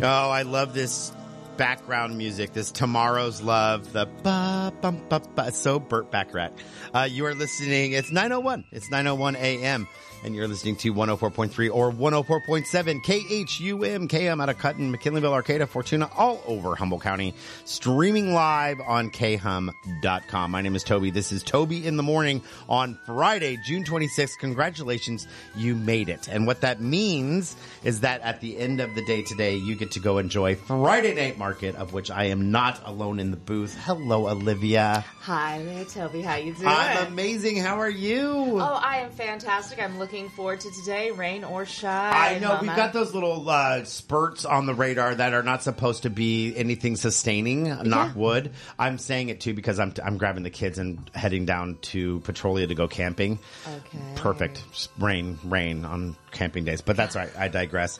Oh, I love this background music, this Tomorrow's Love, the ba-bum-ba-ba. So Burt Bacharach. You are listening. It's 9:01. It's 9:01 a.m. And you're listening to 104.3 or 104.7 KHUM, KM out of Cutton, McKinleyville, Arcata, Fortuna, all over Humboldt County. Streaming live on khum.com. My name is Toby. This is Toby in the Morning on Friday, June 26th. Congratulations, you made it. And what that means is that at the end of the day today, you get to go enjoy Friday Night Market, of which I am not alone in the booth. Hello, Olivia. Hi, Toby. How you doing? I'm amazing. How are you? Oh, I am fantastic. I'm looking forward to today, rain or shine. I know. Mama. We've got those little spurts on the radar that are not supposed to be anything sustaining, knock wood. I'm saying it, too, because I'm grabbing the kids and heading down to Petrolia to go camping. Okay. Perfect. Rain on camping days. But that's all right. I digress.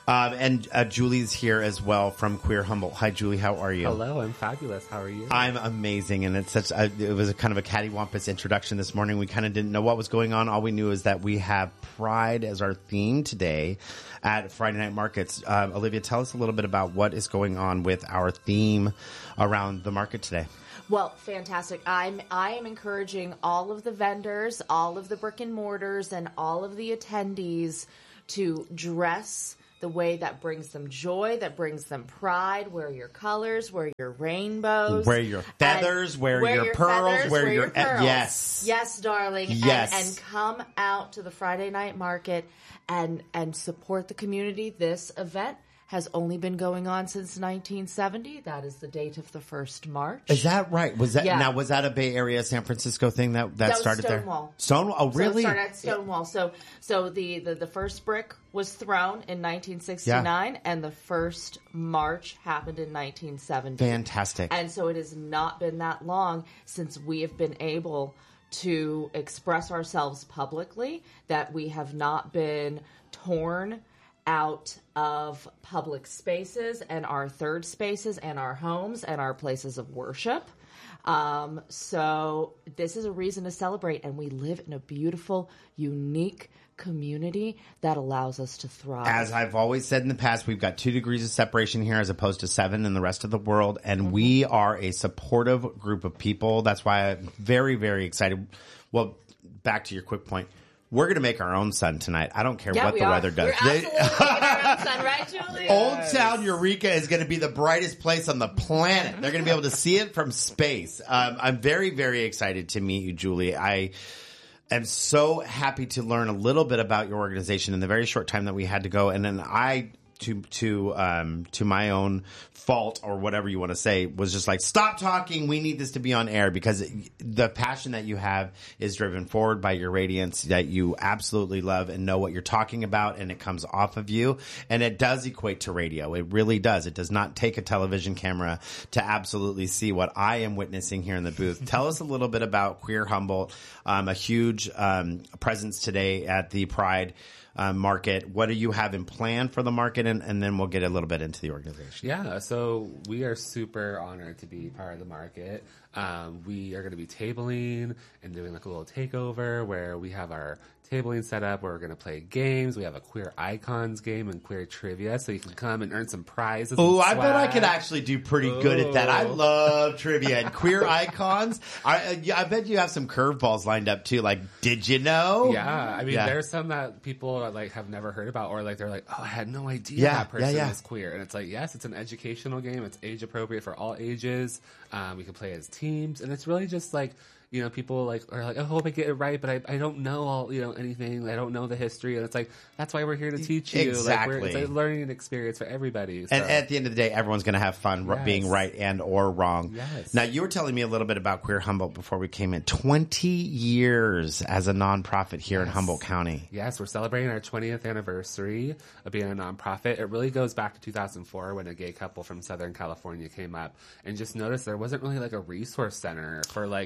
And Julie's here as well from Queer Humboldt. Hi, Julie. How are you? Hello. I'm fabulous. How are you? I'm amazing. And it's it was a kind of a cattywampus introduction this morning. We kind of didn't know what was going on. All we knew is that we have Pride as our theme today at Friday Night Markets. Olivia, tell us a little bit about what is going on with our theme around the market today. Well, fantastic. I am encouraging all of the vendors, all of the brick and mortars, and all of the attendees to dress the way that brings them joy, that brings them pride. Wear your colors, wear your rainbows. Wear your feathers, wear your pearls, wear your pearls. Yes. Yes, darling. Yes. And come out to the Friday Night Market and support the community. This event has only been going on since 1970. That is the date of the first March. Is that right? Was that Yeah. was that a Bay Area, San Francisco thing that started Stonewall. there? Stonewall. Oh, really? So it started at Stonewall. So the first brick was thrown in 1969, and the first march happened in 1970. Fantastic. And so it has not been that long since we have been able to express ourselves publicly, that we have not been torn out of public spaces and our third spaces and our homes and our places of worship. So this is a reason to celebrate, and we live in a beautiful, unique community that allows us to thrive. As I've always said in the past, we've got 2 degrees of separation here as opposed to 7 in the rest of the world, and we are a supportive group of people. That's why I'm very, very excited. Well, back to your quick point. We're going to make our own sun tonight. I don't care what the weather does. We're absolutely making our own sun, right, Julie? Old Town Eureka is going to be the brightest place on the planet. They're going to be able to see it from space. I'm very, very excited to meet you, Julie. I am so happy to learn a little bit about your organization in the very short time that we had to go. And then to my own fault or whatever you want to say, was just like, stop talking. We need this to be on air, because the passion that you have is driven forward by your radiance that you absolutely love and know what you're talking about, and it comes off of you, and it does equate to radio. It really does. It does not take a television camera to absolutely see what I am witnessing here in the booth. Tell us a little bit about Queer Humboldt, a huge presence today at the Pride market. What do you have in plan for the market? And then we'll get a little bit into the organization. Yeah, so we are super honored to be part of the market. We are going to be tabling and doing like a little takeover where we have our tabling set up where we're going to play games. We have a Queer Icons game and queer trivia, so you can come and earn some prizes. Oh, I bet I could actually do pretty good at that. I love trivia and Queer Icons. I bet you have some curveballs lined up too. Like, did you know? Yeah, I mean, there's some that people like have never heard about, or like they're like, oh, I had no idea that person is queer, and it's like, yes, it's an educational game. It's age appropriate for all ages. We can play as teams, and it's really just like, you know, people like are like, I hope I get it right, but I don't know all, you know, anything. I don't know the history, and it's like, that's why we're here to teach you. Exactly. Like, it's a learning experience for everybody. So. And at the end of the day, everyone's going to have fun being right and or wrong. Yes. Now, you were telling me a little bit about Queer Humboldt before we came in. 20 years as a nonprofit here in Humboldt County. Yes, we're celebrating our 20th anniversary of being a nonprofit. It really goes back to 2004 when a gay couple from Southern California came up and just noticed there wasn't really like a resource center for like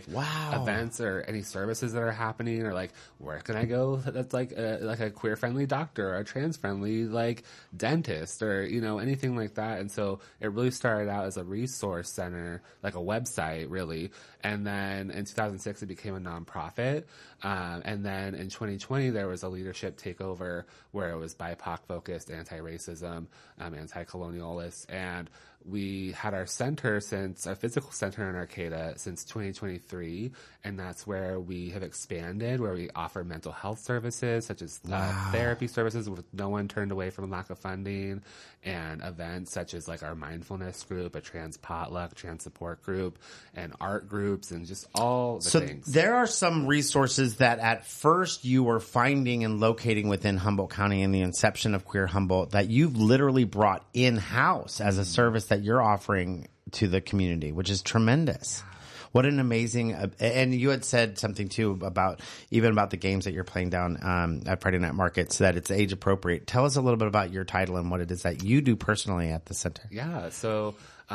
events or any services that are happening, or like where can I go that's like a queer friendly doctor or a trans friendly like dentist or anything like that. And so it really started out as a resource center, like a website really, and then in 2006 it became a nonprofit, and then in 2020 there was a leadership takeover where it was BIPOC focused, anti-racism, anti-colonialist, and we had our physical center in Arcata since 2023, and that's where we have expanded, where we offer mental health services such as therapy services with no one turned away from lack of funding, and events such as like our mindfulness group, a trans potluck, trans support group, and art groups, and just all the things. So there are some resources that at first you were finding and locating within Humboldt County in the inception of Queer Humboldt that you've literally brought in-house as a service that you're offering to the community, which is tremendous. What an amazing, and you had said something too about the games that you're playing down at Friday Night Markets, that it's age appropriate. Tell us a little bit about your title and what it is that you do personally at the center. Yeah, so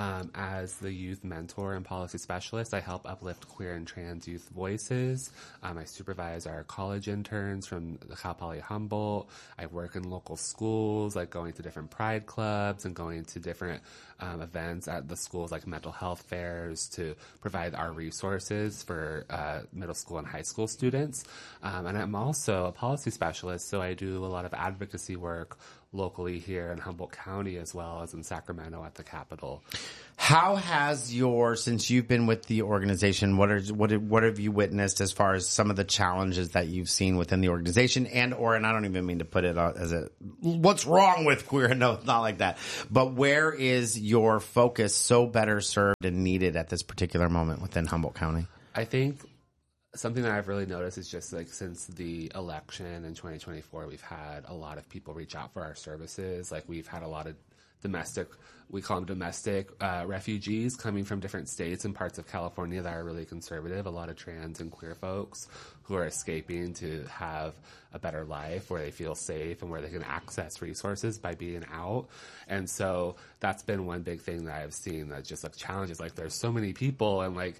as the youth mentor and policy specialist, I help uplift queer and trans youth voices. I supervise our college interns from the Cal Poly Humboldt. I work in local schools, like going to different pride clubs and going to different events at the schools, like mental health fairs, to provide our resources for middle school and high school students. And I'm also a policy specialist, so I do a lot of advocacy work locally here in Humboldt County as well as in Sacramento at the Capitol. How has since you've been with the organization, what have you witnessed as far as some of the challenges that you've seen within the organization and I don't even mean to put it as what's wrong with queer? No, it's not like that. But where is your focus so better served and needed at this particular moment within Humboldt County? I think something that I've really noticed is just like since the election in 2024, we've had a lot of people reach out for our services. Like we've had a lot of we call them domestic refugees coming from different states and parts of California that are really conservative. A lot of trans and queer folks who are escaping to have a better life where they feel safe and where they can access resources by being out. And so that's been one big thing that I've seen that just like challenges. Like there's so many people and like,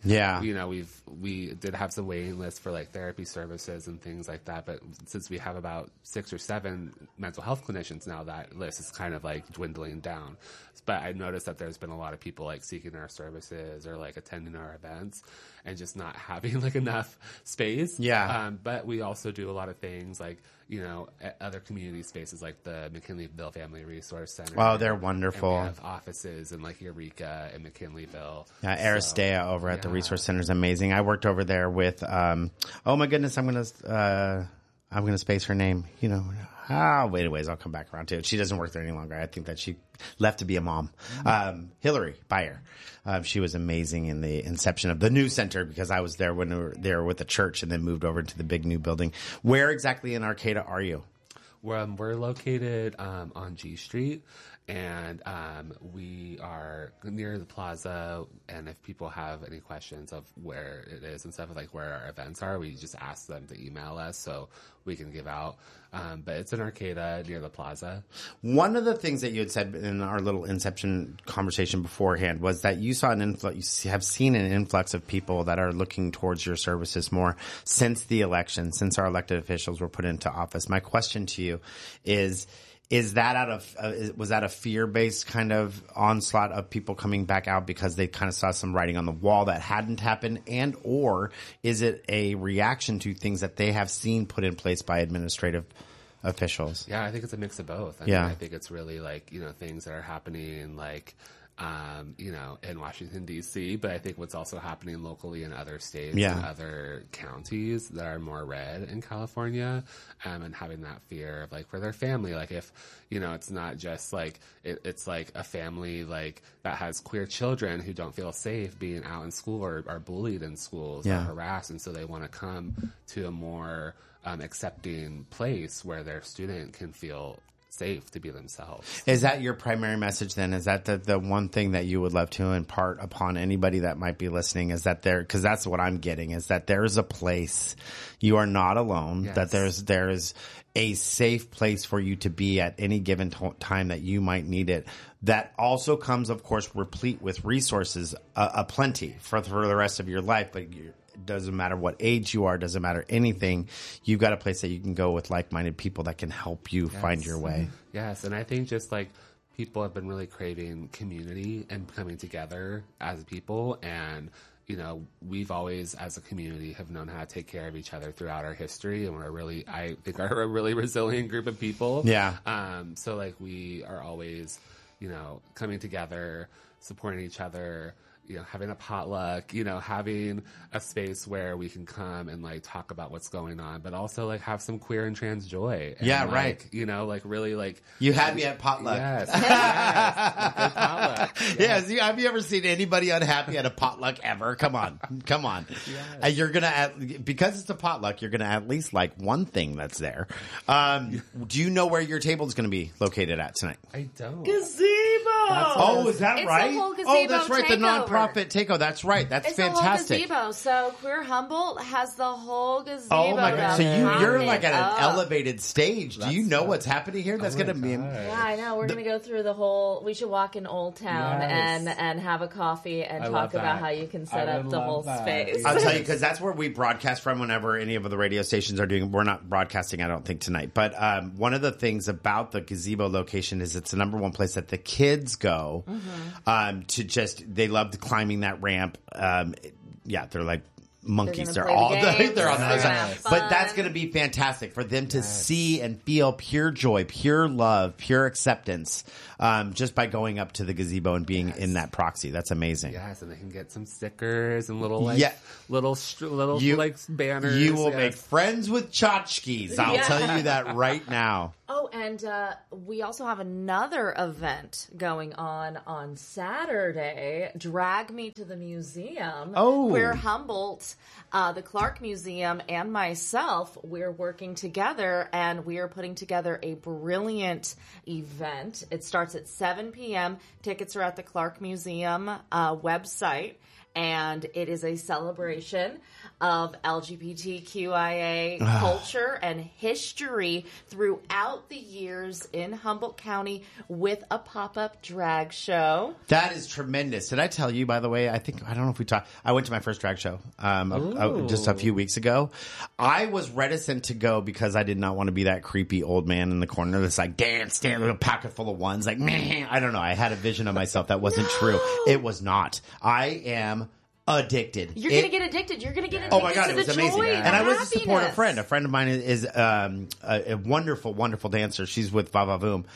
we did have some waiting lists for like therapy services and things like that. But since we have about 6 or 7 mental health clinicians now, that list is kind of like dwindling down. But I noticed that there's been a lot of people like seeking our services or like attending our events and just not having like enough space. Yeah. But we also do a lot of things like, at other community spaces like the McKinleyville Family Resource Center. Oh, they're wonderful. And we have offices in like Eureka and McKinleyville. Yeah, Aristea over at the Resource Center is amazing. I worked over there with, oh my goodness, I'm gonna space her name. Wait a ways, I'll come back around to it. She doesn't work there any longer. I think that she left to be a mom. Hillary Beyer. She was amazing in the inception of the new center because I was there when we were there with the church and then moved over to the big new building. Where exactly in Arcata are you? We're located on G Street, and we are near the plaza. And if people have any questions of where it is and stuff, like where our events are, we just ask them to email us so we can give out. But it's in Arcata near the plaza. One of the things that you had said in our little inception conversation beforehand was that you saw you have seen an influx of people that are looking towards your services more since the election, since our elected officials were put into office. My question to you is that was that a fear-based kind of onslaught of people coming back out because they kind of saw some writing on the wall that hadn't happened, and or is it a reaction to things that they have seen put in place by administrative officials? Yeah, I think it's a mix of both. I think it's really like, things that are happening like, in Washington, D.C., but I think what's also happening locally in other states and other counties that are more red in California, and having that fear of like for their family, like if, it's not just like, it's like a family like that has queer children who don't feel safe being out in school or are bullied in schools or harassed. And so they want to come to a more accepting place where their student can feel safe to be themselves. Is that your primary message then? Is that the one thing that you would love to impart upon anybody that might be listening, is that because that's what I'm getting, is that there's a place, you are not alone, that there's a safe place for you to be at any given time that you might need it. That also comes, of course, replete with resources, aplenty for the rest of your life, but doesn't matter what age you are, doesn't matter anything. You've got a place that you can go with like-minded people that can help you find your way. Yes, and I think just like people have been really craving community and coming together as people, and you know, we've always, as a community, have known how to take care of each other throughout our history, and I think are a really resilient group of people. Yeah. So like we are always, you know, coming together, supporting each other, you know, having a potluck, you know, having a space where we can come and like talk about what's going on, but also like have some queer and trans joy. And, yeah, like, right. You know, like really like you had me at potluck. Yes, yes, good potluck. Yes. Have you ever seen anybody unhappy at a potluck ever? Come on. Yes. You're gonna because it's a potluck, you're gonna at least like one thing that's there. Do you know where your table is gonna be located at tonight? I don't. Gazebo. Is that it's right? The whole gazebo oh, that's right. takeover. The nonprofit takeover. That's right. That's it's fantastic. The whole gazebo. So Queer Humboldt has the whole gazebo. Oh my god! So you're like at an up. elevated stage. Do you know what's happening here? That's going to be. Yeah, I know. We're going to go through the whole. We should walk in Old Town and have a coffee and talk about how you can set up the whole space. I'll tell you, because that's where we broadcast from. Whenever any of the radio stations are doing, we're not broadcasting, I don't think, tonight. But one of the things about the gazebo location is it's the number one place that the kids go to just. They loved climbing that ramp. Yeah, they're like monkeys. They're all they're on the other side. But that's going to be fantastic for them to see and feel pure joy, pure love, pure acceptance, just by going up to the gazebo and being in that proxy. That's amazing. Yes, and they can get some stickers and little little like banners. You will make friends with tchotchkes. I'll tell you that right now. Oh, and we also have another event going on Saturday. Drag Me to the Museum. Oh. Queer Humboldt, the Clark Museum, and myself, we're working together, and we are putting together a brilliant event. It starts at 7 p.m. Tickets are at the Clark Museum website. And it is a celebration of LGBTQIA culture and history throughout the years in Humboldt County with a pop-up drag show. That is tremendous. Did I tell you, by the way, I don't know if we talked, I went to my first drag show just a few weeks ago. I was reticent to go because I did not want to be that creepy old man in the corner that's like, dance, with a pocket full of ones. Like, meh. I don't know. I had a vision of myself that wasn't true. It was not. I am addicted. You're going to get addicted. You're going to get addicted. Oh my God, to it was the amazing. joy, and I was to support a friend. A friend of mine is a wonderful, wonderful dancer. She's with Va-Va-Voom.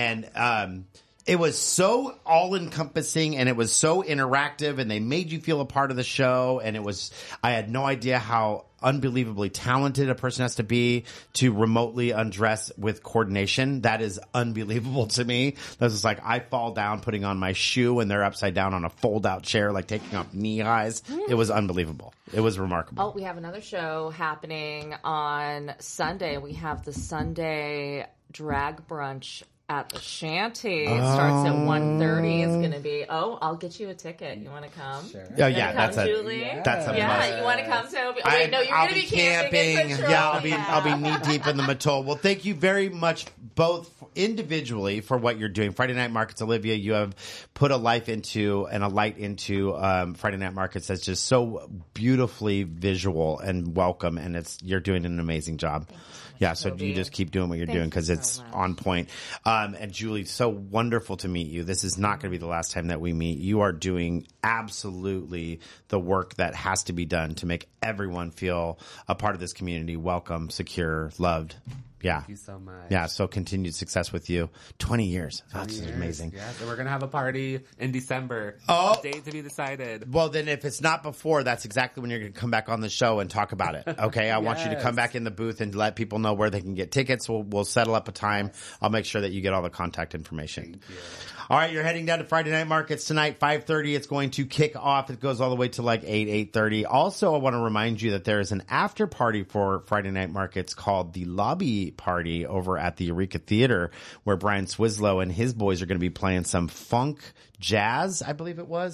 And it was so all-encompassing, and it was so interactive, and they made you feel a part of the show. And I had no idea how unbelievably talented a person has to be to remotely undress with coordination. That is unbelievable to me. That's just like I fall down putting on my shoe and they're upside down on a fold-out chair, like taking off knee highs. It was unbelievable. It was remarkable. Oh, we have another show happening on Sunday. We have the Sunday drag brunch at the Shanty. It starts at 1:30. It's going to be, I'll get you a ticket. You want to come? Sure. Oh, yeah. That's a must. You want to come, Toby? Oh, wait, no, you're going to be camping. I'll be knee deep in the Mattole. Well, thank you very much, both individually, for what you're doing. Friday Night Markets, Olivia, you have put a life into and a light into Friday Night Markets that's just so beautifully visual and welcome, and you're doing an amazing job. Yeah, so you just keep doing what you're doing because it's on point. And Julie, so wonderful to meet you. This is not going to be the last time that we meet. You are doing absolutely the work that has to be done to make everyone feel a part of this community, welcome, secure, loved. Yeah. Thank you so much. Yeah, so continued success with you. 20 years. That's amazing. Yeah, so we're going to have a party in December. Date to be decided. Well, then if it's not before, that's exactly when you're going to come back on the show and talk about it. Okay? I want you to come back in the booth and let people know where they can get tickets. We'll settle up a time. I'll make sure that you get all the contact information. Thank you. All right, you're heading down to Friday Night Markets tonight, 5:30. It's going to kick off. It goes all the way to like 8:30. Also, I want to remind you that there is an after party for Friday Night Markets called the Lobby Party over at the Eureka Theater, where Brian Swislow and his boys are going to be playing some funk jazz, I believe it was.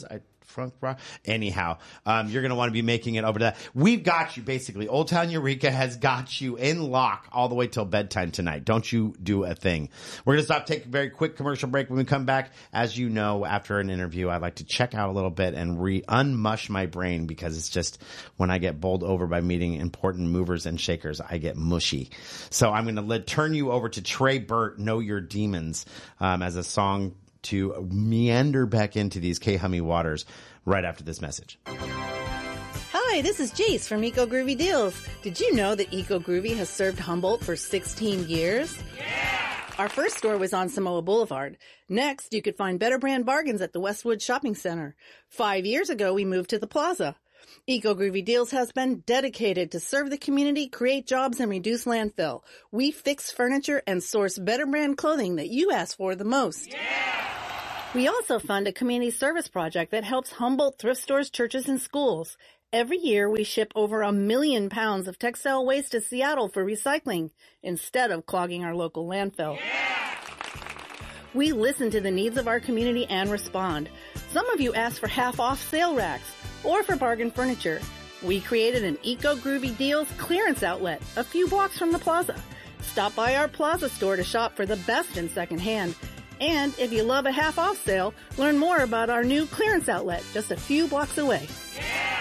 funk rock. Anyhow, you're going to want to be making it over to that. We've got you, basically. Old Town Eureka has got you in lock all the way till bedtime tonight. Don't you do a thing. We're going to stop, take a very quick commercial break. When we come back, as you know, after an interview, I like to check out a little bit and unmush my brain, because it's just when I get bowled over by meeting important movers and shakers, I get mushy. So I'm going to turn you over to Trey Burt, Know Your Demons, as a song to meander back into these K-Hummy waters right after this message. Hi, this is Jace from Eco Groovy Deals. Did you know that Eco Groovy has served Humboldt for 16 years? Yeah! Our first store was on Samoa Boulevard. Next, you could find better brand bargains at the Westwood Shopping Center. 5 years ago, we moved to the Plaza. Eco Groovy Deals has been dedicated to serve the community, create jobs, and reduce landfill. We fix furniture and source better brand clothing that you ask for the most. Yeah! We also fund a community service project that helps Humboldt thrift stores, churches, and schools. Every year, we ship over 1 million pounds of textile waste to Seattle for recycling instead of clogging our local landfill. Yeah! We listen to the needs of our community and respond. Some of you ask for half-off sale racks or for bargain furniture. We created an Eco Groovy Deals clearance outlet a few blocks from the Plaza. Stop by our Plaza store to shop for the best in secondhand. And if you love a half-off sale, learn more about our new clearance outlet just a few blocks away. Yeah!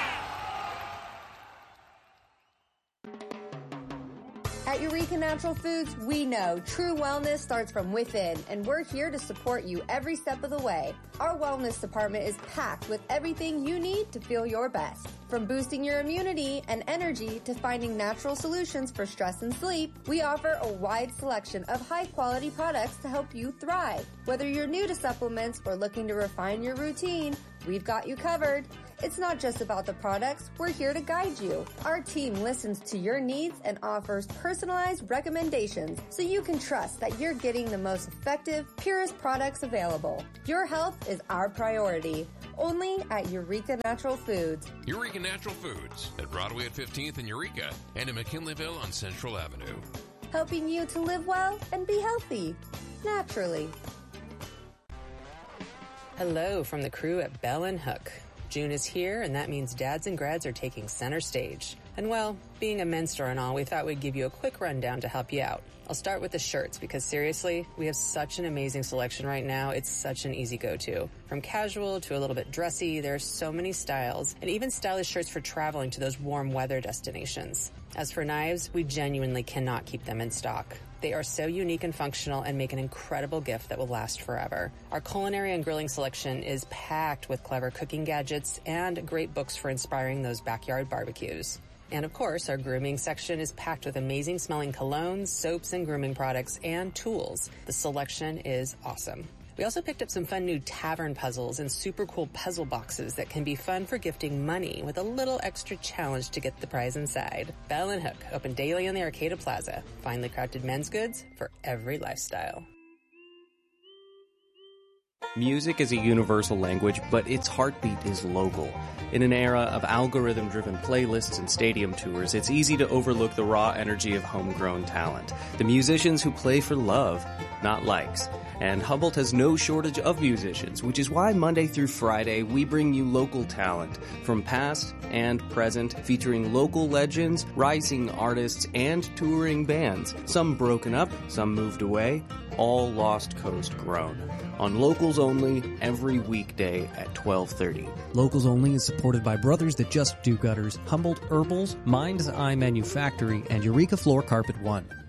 At Eureka Natural Foods, we know true wellness starts from within, and we're here to support you every step of the way. Our wellness department is packed with everything you need to feel your best. From boosting your immunity and energy to finding natural solutions for stress and sleep, we offer a wide selection of high-quality products to help you thrive. Whether you're new to supplements or looking to refine your routine, we've got you covered. It's not just about the products, we're here to guide you. Our team listens to your needs and offers personalized recommendations so you can trust that you're getting the most effective, purest products available. Your health is our priority. Only at Eureka Natural Foods. Eureka Natural Foods at Broadway at 15th in Eureka and in McKinleyville on Central Avenue. Helping you to live well and be healthy, naturally. Hello from the crew at Bell & Hook. June is here, and that means dads and grads are taking center stage. And well, being a men's store and all, we thought we'd give you a quick rundown to help you out. I'll start with the shirts, because seriously, we have such an amazing selection right now. It's such an easy go-to. From casual to a little bit dressy, there are so many styles, and even stylish shirts for traveling to those warm weather destinations. As for knives, we genuinely cannot keep them in stock. They are so unique and functional and make an incredible gift that will last forever. Our culinary and grilling selection is packed with clever cooking gadgets and great books for inspiring those backyard barbecues. And of course, our grooming section is packed with amazing smelling colognes, soaps, and grooming products and tools. The selection is awesome. We also picked up some fun new tavern puzzles and super cool puzzle boxes that can be fun for gifting money with a little extra challenge to get the prize inside. Bell & Hook, open daily on the Arcata Plaza. Finely crafted men's goods for every lifestyle. Music is a universal language, but its heartbeat is local. In an era of algorithm-driven playlists and stadium tours, it's easy to overlook the raw energy of homegrown talent. The musicians who play for love, not likes. And Humboldt has no shortage of musicians, which is why Monday through Friday we bring you local talent from past and present, featuring local legends, rising artists, and touring bands. Some broken up, some moved away, all Lost Coast grown. On Locals Only, every weekday at 12:30. Locals Only is supported by Brothers That Just Do Gutters, Humboldt Herbals, Mind's Eye Manufactory, and Eureka Floor Carpet One.